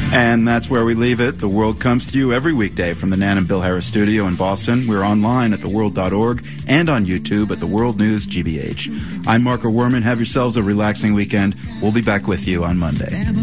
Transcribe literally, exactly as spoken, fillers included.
And that's where we leave it. The World comes to you every weekday from the Nan and Bill Harris studio in Boston. We're online at the world dot org and on YouTube at the World News G B H. I'm Marco Werman. Have yourselves a relaxing weekend. We'll be back with you on Monday.